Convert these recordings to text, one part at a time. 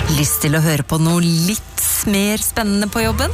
Lyst til å høre på noe litt mer spennende på jobben?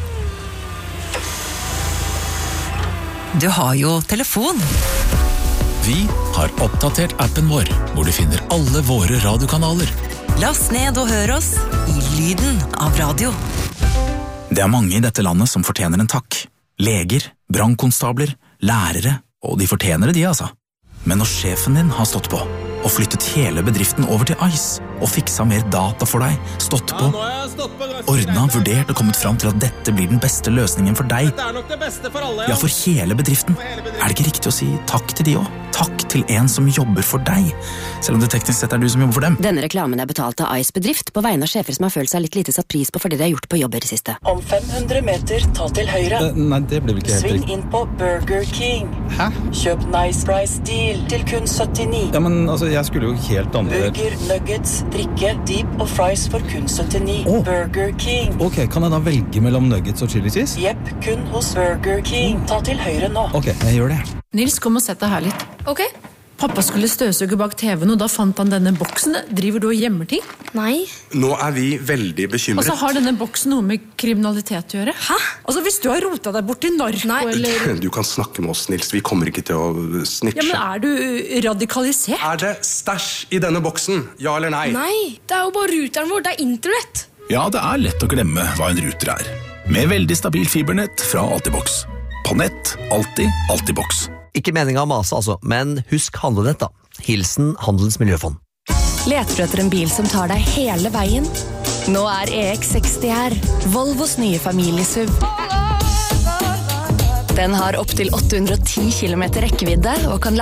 Du har jo telefon. Vi har oppdatert appen vår, hvor du finner alle våre radiokanaler. Last ned og hør oss i lyden av radio. Det er mange i dette landet som fortjener en takk. Leger, brandkonstabler, lærere, og de fortjener det, altså. Men når sjefen din har stått på, og flyttet hele bedriften over til Ice, og fiksa mer data for deg, stått på, ordnet, vurdert og kommet fram til at dette blir den beste løsningen for deg. Dette er nok det beste for alle, ja, for hele bedriften. Er det ikke riktig å si takk til de også? Takk til en som jobber for deg, selv om det teknisk sett er du som jobber for dem. Denne reklamen er betalt av Ice bedrift på vegne av sjefer som har følt seg litt lite satt pris på for det de har gjort på jobber i siste. Om 500 meter, ta til høyre. Nei, det ble vel ikke helt Sving riktig. inn på Burger King. Hæ? Kjøp Nice Price Deal til kun 79. Ja, men altså, jeg skulle jo helt andre... Burger, nuggets, drikke, deep og fries for kun 79. Burger King. Ok, kan jeg da velge mellom nuggets og chili cheese? Jepp, kun hos Burger King. Ta til høyre nå. Ok, jeg gjør det. Nils, kom og sett deg her litt. Ok. Pappa skulle støvsuge bak TV-en, og da fant han denne boksen. Driver du og gjemmer ting? Nei. Nå er vi veldig bekymret. Og så har denne boksen noe med kriminalitet å gjøre. Hæ? Altså, hvis du har rotet deg bort i narko, Nei. eller... Du kan snakke med oss, Nils. Vi kommer ikke til å snitche. Ja, men er du radikalisert? Er det stæsj i denne boksen? Ja eller nei? Nei, det er jo bare ruteren vår, det er internett. Ja, det er lett å glemme hva en ruter er. Med veldig stabil fibernett fra Altibox. På nett, alltid Altibox. Ikke meningen å mase, altså, men husk handlenett, da. Hilsen Handelens Miljøfond. Leter du etter en bil som tar deg hele veien? Nå er EX60 her, Volvos nye familiesuv. Den har opp til 810 km rekkevidde og kan